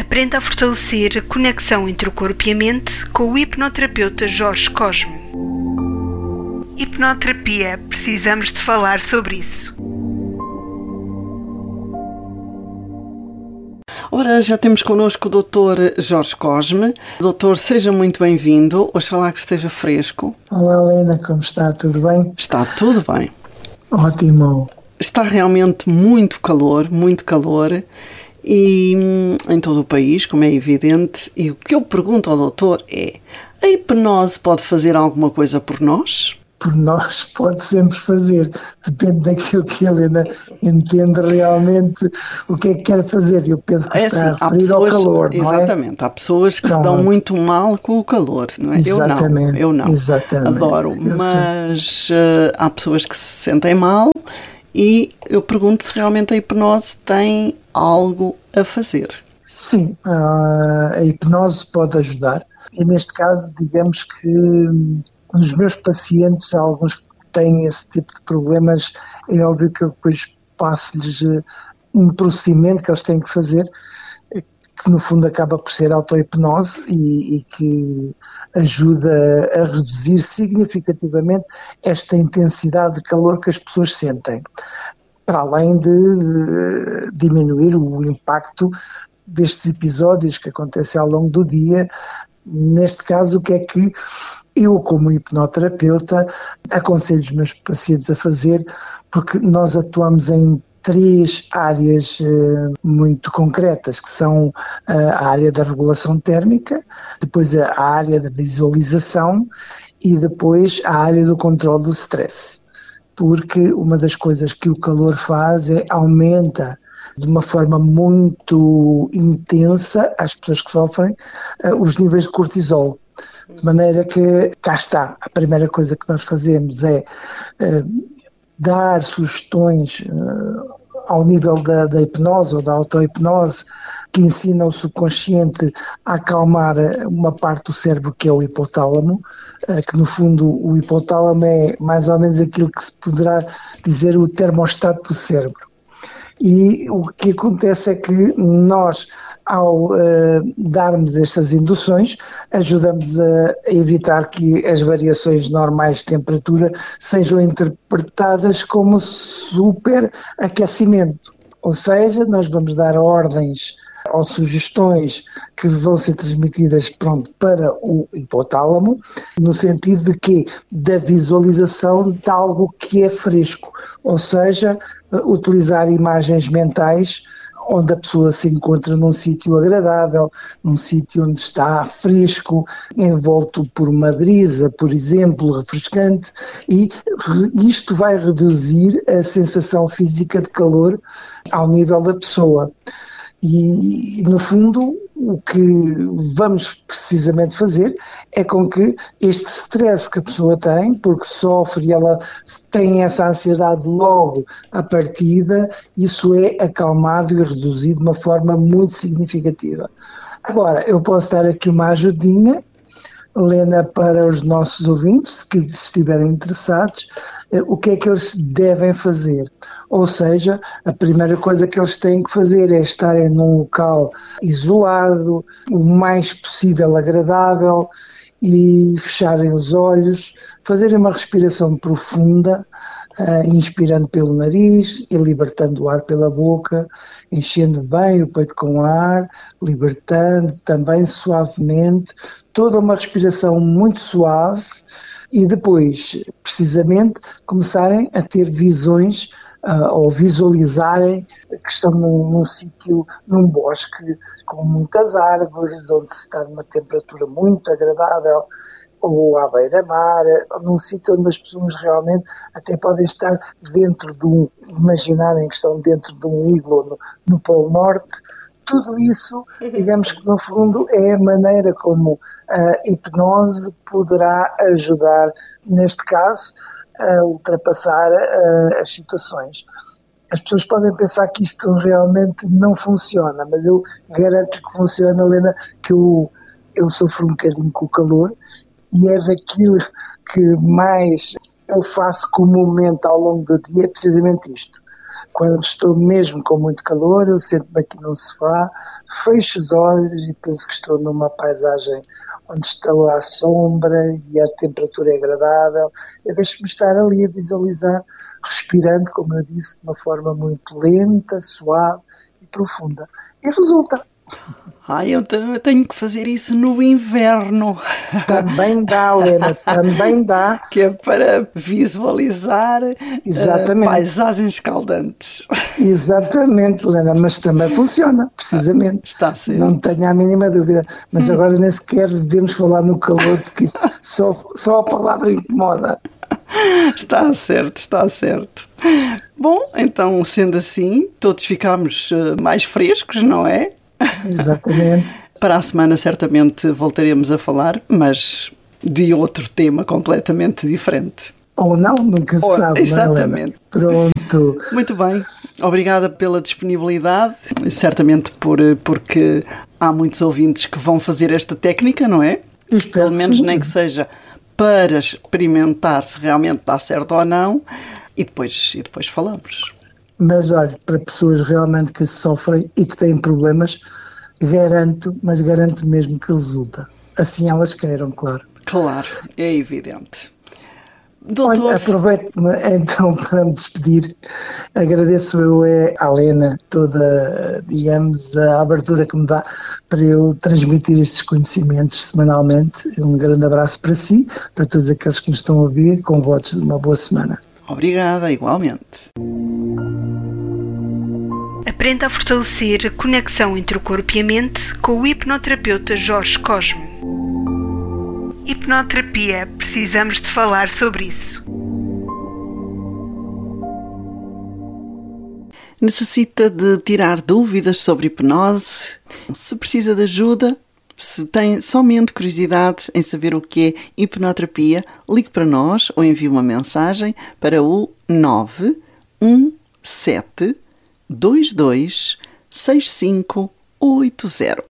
Aprenda a fortalecer a conexão entre o corpo e a mente com o hipnoterapeuta Jorge Cosme. Hipnoterapia, precisamos de falar sobre isso. Ora, já temos connosco o Dr. Jorge Cosme. Doutor, seja muito bem-vindo. Oxalá que esteja fresco. Olá, Helena, como está? Tudo bem? Está tudo bem. Ótimo. Está realmente muito calor, e em todo o país, como é evidente. E o que eu pergunto ao doutor é: a hipnose pode fazer alguma coisa por nós? Por nós pode sempre fazer, depende daquilo que a Helena entende realmente o que é que quer fazer. Eu penso que está a referir ao calor, não é? Exatamente, há pessoas que se dão muito mal com o calor, não é? Exatamente, eu não, exatamente. Adoro, mas há pessoas que se sentem mal e eu pergunto se realmente a hipnose tem algo a fazer. Sim, a hipnose pode ajudar e neste caso digamos que nos meus pacientes, há alguns que têm esse tipo de problemas, é óbvio que eu depois passo-lhes um procedimento que eles têm que fazer, que no fundo acaba por ser auto-hipnose e que ajuda a reduzir significativamente esta intensidade de calor que as pessoas sentem, para além de diminuir o impacto destes episódios que acontecem ao longo do dia. Neste caso, o que é que eu, como hipnoterapeuta, aconselho os meus pacientes a fazer, porque nós atuamos em 3 áreas muito concretas, que são a área da regulação térmica, depois a área da visualização e depois a área do controle do stress. Porque uma das coisas que o calor faz é aumenta de uma forma muito intensa às pessoas que sofrem os níveis de cortisol. De maneira que, cá está, a primeira coisa que nós fazemos é dar sugestões ao nível da hipnose ou da auto-hipnose que ensina o subconsciente a acalmar uma parte do cérebro que é o hipotálamo, que no fundo o hipotálamo é mais ou menos aquilo que se poderá dizer o termostato do cérebro. E o que acontece é que nós, ao darmos estas induções, ajudamos a evitar que as variações normais de temperatura sejam interpretadas como superaquecimento. Ou seja, nós vamos dar ordens ou sugestões que vão ser transmitidas para o hipotálamo, no sentido de que da visualização de algo que é fresco, ou seja, utilizar imagens mentais onde a pessoa se encontra num sítio agradável, num sítio onde está fresco, envolto por uma brisa, por exemplo, refrescante, e isto vai reduzir a sensação física de calor ao nível da pessoa. E, no fundo, o que vamos precisamente fazer é com que este stress que a pessoa tem, porque sofre e ela tem essa ansiedade logo à partida, isso é acalmado e reduzido de uma forma muito significativa. Agora, eu posso dar aqui uma ajudinha, Helena, para os nossos ouvintes, que estiverem interessados, o que é que eles devem fazer. Ou seja, a primeira coisa que eles têm que fazer é estarem num local isolado, o mais possível agradável, e fecharem os olhos, fazerem uma respiração profunda, inspirando pelo nariz e libertando o ar pela boca, enchendo bem o peito com ar, libertando também suavemente, toda uma respiração muito suave, e depois, precisamente, começarem a ter visões ou visualizarem que estão num sítio, num bosque com muitas árvores, onde se está numa temperatura muito agradável, ou à beira-mar, num sítio onde as pessoas realmente até podem estar dentro de imaginarem que estão dentro de um iglo no Polo Norte. Tudo isso, digamos que no fundo é a maneira como a hipnose poderá ajudar, neste caso, a ultrapassar as situações. As pessoas podem pensar que isto realmente não funciona, mas eu garanto que funciona, Helena, que eu sofro um bocadinho com o calor e é daquilo que mais eu faço comumente ao longo do dia, é precisamente isto. Quando estou mesmo com muito calor, eu sento-me aqui no sofá, fecho os olhos e penso que estou numa paisagem onde estou à sombra e a temperatura é agradável. Eu deixo-me estar ali a visualizar, respirando, como eu disse, de uma forma muito lenta, suave e profunda. E resulta. Eu tenho que fazer isso no inverno. Também dá, Helena, também dá. Que é para visualizar paisagens escaldantes. Exatamente, Helena, mas também funciona, precisamente. Está certo. Não tenho a mínima dúvida. Mas agora nem sequer devemos falar no calor, porque isso só a palavra incomoda. Está certo. Bom, então, sendo assim, todos ficamos mais frescos, não é? Exatamente. Para a semana certamente voltaremos a falar, mas de outro tema completamente diferente. Ou não, nunca se sabe. Exatamente. Não é, pronto. Muito bem. Obrigada pela disponibilidade. Certamente porque há muitos ouvintes que vão fazer esta técnica, não é? Pelo menos nem que seja para experimentar se realmente dá certo ou não. E depois falamos. Mas olha, para pessoas realmente que sofrem e que têm problemas, garanto mesmo que resulta. Assim elas queiram, claro. Claro, é evidente. Doutor... Olha, aproveito-me então para me despedir. Agradeço eu à Helena toda, digamos, a abertura que me dá para eu transmitir estes conhecimentos semanalmente. Um grande abraço para si, para todos aqueles que nos estão a ouvir, com votos de uma boa semana. Obrigada, igualmente. Aprenda a fortalecer a conexão entre o corpo e a mente com o hipnoterapeuta Jorge Cosme. Hipnoterapia, precisamos de falar sobre isso. Necessita de tirar dúvidas sobre hipnose? Se precisa de ajuda, se tem somente curiosidade em saber o que é hipnoterapia, ligue para nós ou envie uma mensagem para o 917 22 6580.